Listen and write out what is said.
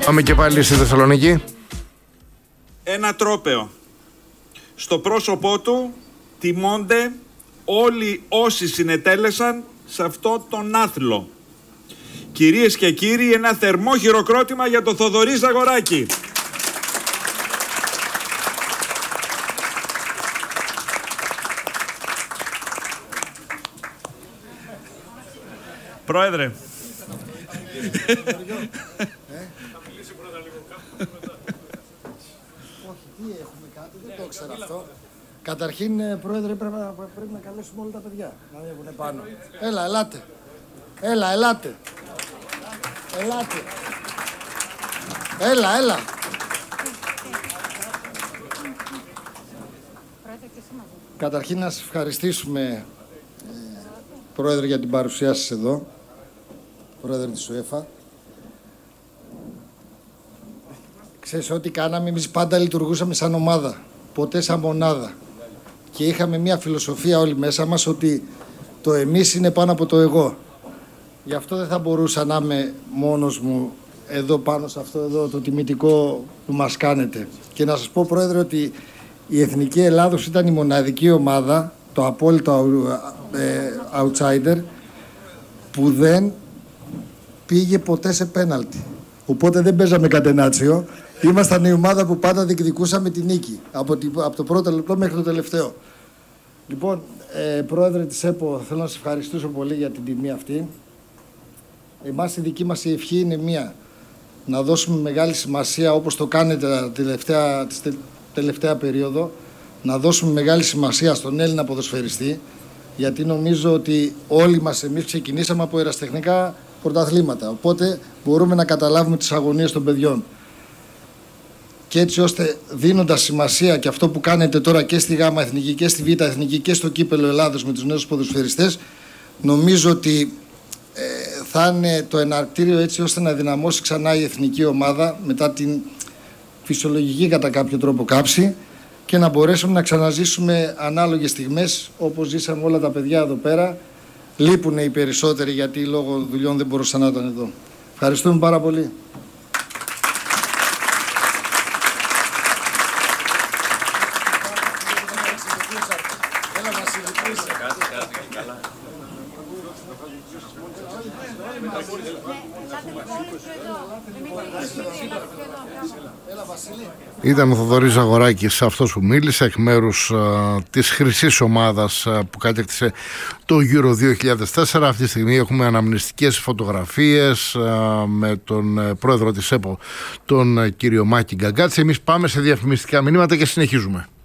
Πάμε και πάλι στη Θεσσαλονίκη. Ένα τρόπαιο. Στο πρόσωπό του τιμώνται όλοι όσοι συνετέλεσαν σε αυτό τον άθλο. Κυρίες και κύριοι, ένα θερμό χειροκρότημα για τον Θοδωρή Ζαγοράκη. Πρόεδρε. Καταρχήν, Πρόεδρε, πρέπει να καλέσουμε όλα τα παιδιά να ανέβουν πάνω. Έλα, ελάτε. Ελάτε. Έλα. Καταρχήν να σας ευχαριστήσουμε, Πρόεδρε, για την παρουσία σας εδώ, Πρόεδρε της UEFA. Ξέρεις, ό,τι κάναμε, εμείς πάντα λειτουργούσαμε σαν ομάδα, ποτέ σαν μονάδα. Και είχαμε μια φιλοσοφία όλοι μέσα μας ότι το εμείς είναι πάνω από το εγώ. Γι' αυτό δεν θα μπορούσα να είμαι μόνος μου εδώ πάνω σε αυτό εδώ το τιμητικό που μας κάνετε. Και να σας πω, Πρόεδρε, ότι η Εθνική Ελλάδος ήταν η μοναδική ομάδα, το απόλυτο outsider, που δεν πήγε ποτέ σε πέναλτι. Οπότε δεν παίζαμε κατενάτσιο. Ήμασταν η ομάδα που πάντα διεκδικούσαμε τη νίκη, από το πρώτο λεπτό μέχρι το τελευταίο. Λοιπόν, Πρόεδρε της ΕΠΟ, θέλω να σας ευχαριστήσω πολύ για την τιμή αυτή. Εμάς η δική μας η ευχή είναι μία, να δώσουμε μεγάλη σημασία, όπως το κάνετε τη τελευταία περίοδο, να δώσουμε μεγάλη σημασία στον Έλληνα ποδοσφαιριστή, γιατί νομίζω ότι όλοι μας εμείς ξεκινήσαμε από ερασιτεχνικά πρωταθλήματα, οπότε μπορούμε να καταλάβουμε τις αγωνίες των παιδιών. Και έτσι ώστε, δίνοντας σημασία και αυτό που κάνετε τώρα και στη ΓΑΜΑ Εθνική και στη Β' Εθνική και στο Κύπελλο Ελλάδος με τους νέους ποδοσφαιριστές, νομίζω ότι θα είναι το εναρκτήριο έτσι ώστε να δυναμώσει ξανά η εθνική ομάδα μετά την φυσιολογική κατά κάποιο τρόπο κάψη και να μπορέσουμε να ξαναζήσουμε ανάλογες στιγμές όπως ζήσαμε όλα τα παιδιά εδώ πέρα. Λείπουν οι περισσότεροι γιατί λόγω δουλειών δεν μπορούσαν να ήταν εδώ. Ευχαριστούμε πάρα πολύ. Ήταν ο Θοδωρής Ζαγοράκης αυτός που μίλησε εκ μέρους της χρυσής ομάδας που κατέκτησε το Euro 2004. Αυτή τη στιγμή έχουμε αναμνηστικές φωτογραφίες με τον πρόεδρο της ΕΠΟ, τον κύριο Μάκη Γκαγκάτση. Εμείς πάμε σε διαφημιστικά μηνύματα και συνεχίζουμε.